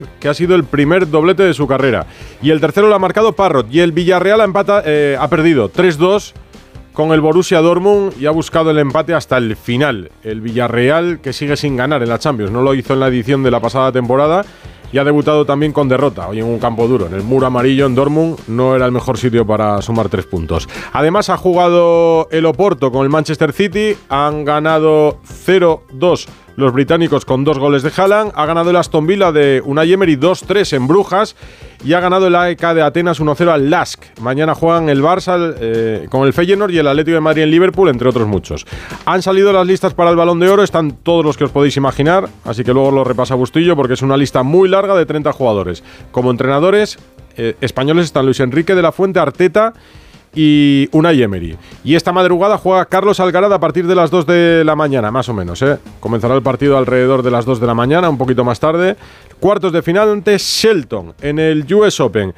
que ha sido el primer doblete de su carrera. Y el tercero lo ha marcado Parrot. Y el Villarreal ha perdido 3-2 con el Borussia Dortmund y ha buscado el empate hasta el final. El Villarreal, que sigue sin ganar en la Champions, no lo hizo en la edición de la pasada temporada y ha debutado también con derrota, hoy en un campo duro, en el muro amarillo en Dortmund. No era el mejor sitio para sumar 3 puntos. Además ha jugado el Oporto con el Manchester City, han ganado 0-2 los británicos con 2 goles de Haaland, ha ganado el Aston Villa de Unai Emery 2-3 en Brujas y ha ganado el AEK de Atenas 1-0 al Lask. Mañana juegan el Barça con el Feyenoord y el Atlético de Madrid en Liverpool, entre otros muchos. Han salido las listas para el Balón de Oro, están todos los que os podéis imaginar, así que luego lo repasa Bustillo porque es una lista muy larga de 30 jugadores. Como entrenadores españoles están Luis Enrique de la Fuente, Arteta y Unai Emery. Y esta madrugada juega Carlos Alcaraz a partir de las 2 de la mañana, más o menos. Comenzará el partido alrededor de las 2 de la mañana, un poquito más tarde. Cuartos de final ante Shelton en el US Open.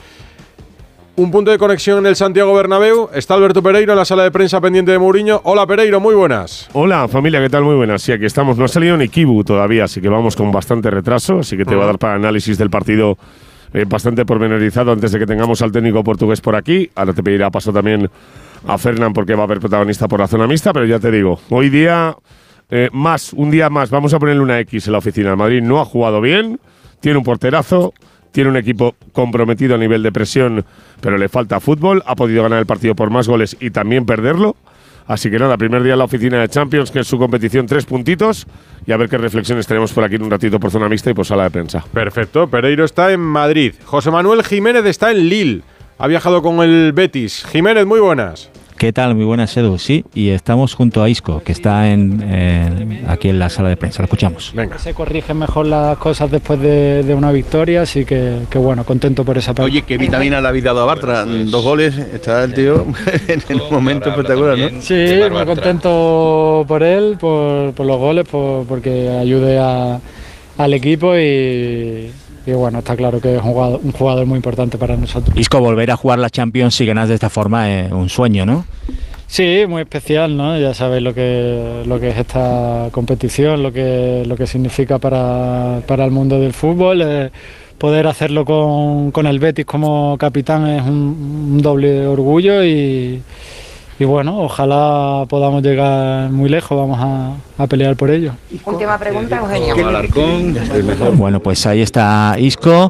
Un punto de conexión en el Santiago Bernabéu. Está Alberto Pereiro en la sala de prensa pendiente de Mourinho. Hola Pereiro, muy buenas. Hola familia, ¿qué tal? Muy buenas. Sí, aquí estamos. No ha salido ni Kibu todavía, así que vamos con bastante retraso. Así que te voy a dar para análisis del partido bastante pormenorizado antes de que tengamos al técnico portugués por aquí. Ahora te pedirá paso también a Fernán porque va a haber protagonista por la zona mixta, pero ya te digo, hoy día un día más, vamos a ponerle una X en la oficina. El Madrid no ha jugado bien, tiene un porterazo, tiene un equipo comprometido a nivel de presión, pero le falta fútbol, ha podido ganar el partido por más goles y también perderlo. Así que nada, primer día en la oficina de Champions, que es su competición, 3 puntitos. Y a ver qué reflexiones tenemos por aquí en un ratito por zona mixta y por sala de prensa. Perfecto, Pereiro está en Madrid. José Manuel Jiménez está en Lille. Ha viajado con el Betis. Jiménez, muy buenas. ¿Qué tal? Muy buenas, Edu. Sí, y estamos junto a Isco, que está aquí en la sala de prensa. Lo escuchamos. Venga. Se corrigen mejor las cosas después de una victoria, así que bueno, contento por esa parte. Oye, qué vitamina le habéis dado a Bartra. 2 goles, está el tío en un momento espectacular, ¿no? Sí, muy contento por él, por los goles, porque ayude al equipo y bueno, está claro que es un jugador muy importante para nosotros. Isco, volver a jugar la Champions si ganas de esta forma es un sueño, ¿no? Sí, muy especial, ¿no? Ya sabéis lo que es esta competición, lo que significa para el mundo del fútbol. Poder hacerlo con el Betis como capitán es un doble orgullo y bueno, ojalá podamos llegar muy lejos, vamos a pelear por ello. Última pregunta, Eugenio. Bueno, pues ahí está Isco,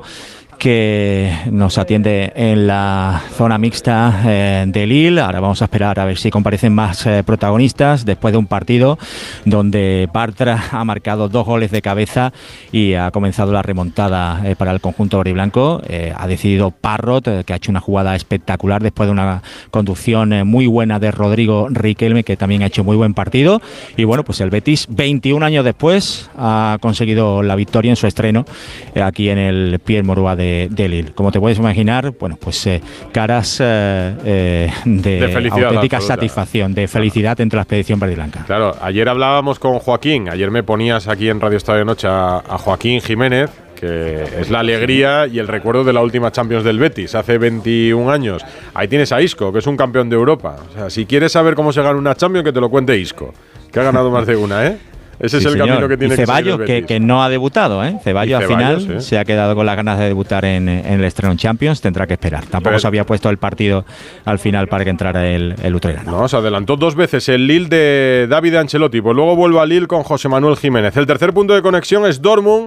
que nos atiende en la zona mixta de Lille. Ahora vamos a esperar a ver si comparecen más protagonistas después de un partido donde Bartra ha marcado 2 goles de cabeza y ha comenzado la remontada para el conjunto verdiblanco. Ha decidido Parrot, que ha hecho una jugada espectacular después de una conducción muy buena de Rodrigo Riquelme, que también ha hecho muy buen partido. Y bueno, pues el Betis, 21 años después, ha conseguido la victoria en su estreno aquí en el Pierre Mauroy de Lille. Como te puedes imaginar, bueno, pues caras de auténtica satisfacción, de felicidad entre la expedición verdiblanca. Claro, ayer hablábamos con Joaquín, ayer me ponías aquí en Radio Estadio de Noche a Joaquín Jiménez, que es la alegría y el recuerdo de la última Champions del Betis, hace 21 años. Ahí tienes a Isco, que es un campeón de Europa. O sea, si quieres saber cómo se gana una Champions, que te lo cuente Isco, que ha ganado más de una, ¿eh? Ese es el camino que tiene que seguir el Betis. que no ha debutado, ¿eh? Ceballos al final se ha quedado con las ganas de debutar en el estreno en Champions, tendrá que esperar. Tampoco se había puesto el partido al final para que entrara el utrerano. No, se adelantó 2 veces el Lille de David Ancelotti, pues luego vuelve a Lille con José Manuel Jiménez. El tercer punto de conexión es Dortmund,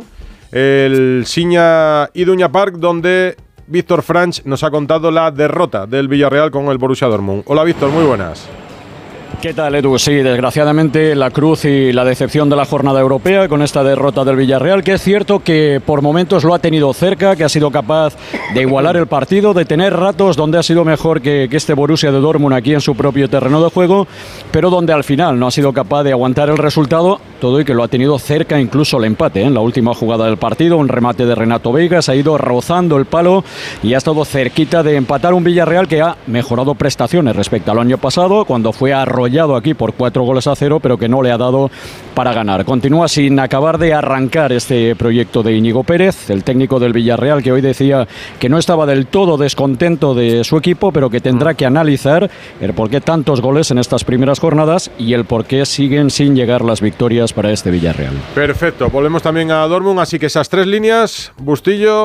el Signa Iduna Park, donde Víctor Franch nos ha contado la derrota del Villarreal con el Borussia Dortmund. Hola Víctor, muy buenas. ¿Qué tal, Edu? Sí, desgraciadamente la cruz y la decepción de la jornada europea con esta derrota del Villarreal, que es cierto que por momentos lo ha tenido cerca, que ha sido capaz de igualar el partido, de tener ratos donde ha sido mejor que este Borussia de Dortmund aquí en su propio terreno de juego, pero donde al final no ha sido capaz de aguantar el resultado, todo y que lo ha tenido cerca incluso el empate, en la última jugada del partido, un remate de Renato Veiga, se ha ido rozando el palo y ha estado cerquita de empatar un Villarreal que ha mejorado prestaciones respecto al año pasado, cuando fue arrollado aquí por 4-0, pero que no le ha dado para ganar. Continúa sin acabar de arrancar este proyecto de Íñigo Pérez, el técnico del Villarreal, que hoy decía que no estaba del todo descontento de su equipo, pero que tendrá que analizar el por qué tantos goles en estas primeras jornadas y el por qué siguen sin llegar las victorias días para este Villarreal. Perfecto, volvemos también a Dortmund, así que esas 3 líneas, Bustillo,